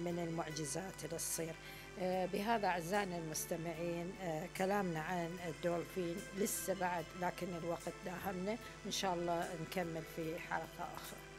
من المعجزات اللي تصير. بهذا أعزائنا المستمعين كلامنا عن الدولفين لسه بعد، لكن الوقت داهمنا، إن شاء الله نكمل في حلقة أخرى.